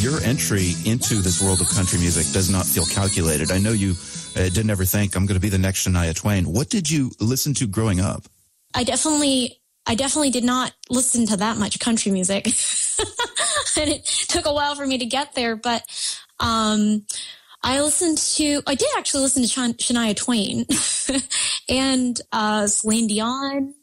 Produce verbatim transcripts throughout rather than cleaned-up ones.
your entry into this world of country music does not feel calculated. I know you uh, didn't ever think, I'm going to be the next Shania Twain. What did you listen to growing up? I definitely, I definitely did not listen to that much country music. And it took a while for me to get there. But um, I listened to, I did actually listen to Sh- Shania Twain and uh, Celine Dion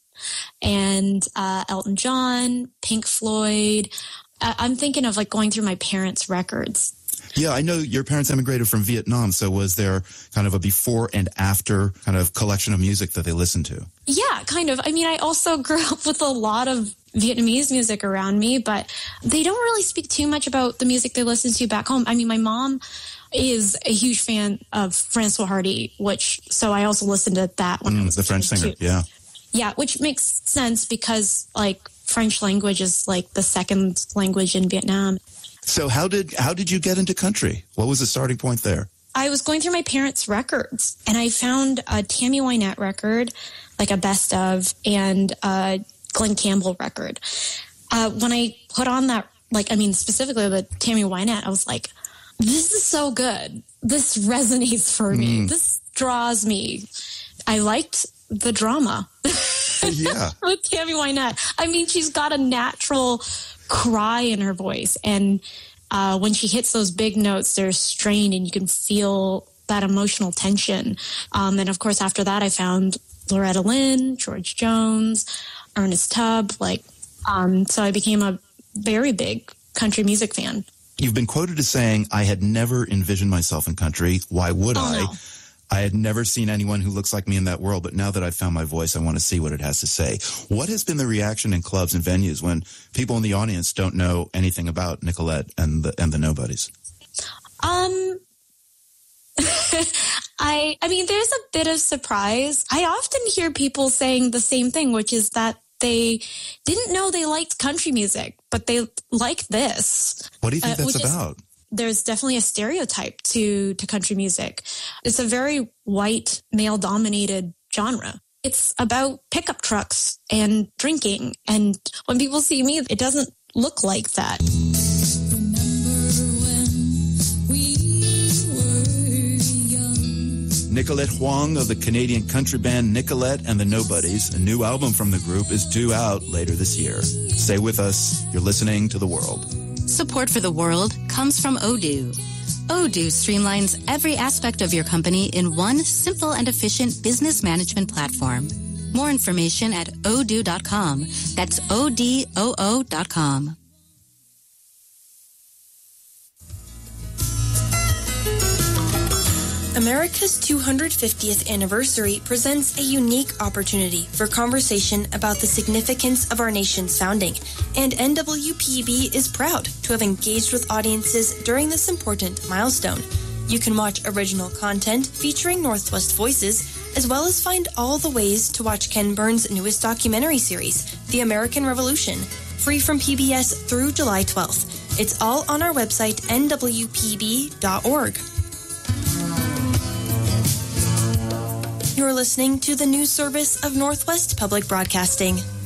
and uh, Elton John, Pink Floyd. I- I'm thinking of like going through my parents' records. Yeah, I know your parents immigrated from Vietnam, so was there kind of a before and after kind of collection of music that they listened to? Yeah, kind of. I mean, I also grew up with a lot of Vietnamese music around me, but they don't really speak too much about the music they listen to back home. I mean, my mom is a huge fan of Francois Hardy, which, so I also listened to that when mm, I was the French singer, too. yeah. Yeah, which makes sense because, like, French language is, like, the second language in Vietnam. So how did how did you get into country? What was the starting point there? I was going through my parents' records, and I found a Tammy Wynette record, like a best of, and a Glen Campbell record. Uh, when I put on that, like, I mean, specifically the Tammy Wynette, I was like, this is so good. This resonates for me. Mm. This draws me. I liked the drama. Yeah. With Tammy Wynette. I mean, she's got a natural cry in her voice, and uh, when she hits those big notes, they're strained, and you can feel that emotional tension. Um, and of course, after that, I found Loretta Lynn, George Jones, Ernest Tubb. Like, um, so I became a very big country music fan. You've been quoted as saying, "I had never envisioned myself in country. Why would oh, I?" No. I had never seen anyone who looks like me in that world, but now that I've found my voice, I want to see what it has to say. What has been the reaction in clubs and venues when people in the audience don't know anything about Nicolette and the and the Nobodies? Um, I I mean, there's a bit of surprise. I often hear people saying the same thing, which is that they didn't know they liked country music, but they like this. What do you think uh, that's about? Is, there's definitely a stereotype to, to country music. It's a very white, male-dominated genre. It's about pickup trucks and drinking. And when people see me, it doesn't look like that. Nicolette Huang of the Canadian country band Nicolette and the Nobodies. A new album from the group is due out later this year. Stay with us. You're listening to The World. Support for The World comes from Odoo. Odoo streamlines every aspect of your company in one simple and efficient business management platform. More information at odoo dot com. That's O D O O dot com. America's two hundred fiftieth anniversary presents a unique opportunity for conversation about the significance of our nation's founding, and N W P B is proud to have engaged with audiences during this important milestone. You can watch original content featuring Northwest Voices, as well as find all the ways to watch Ken Burns' newest documentary series, The American Revolution, free from P B S through July twelfth. It's all on our website, N W P B dot org. You're listening to the news service of Northwest Public Broadcasting.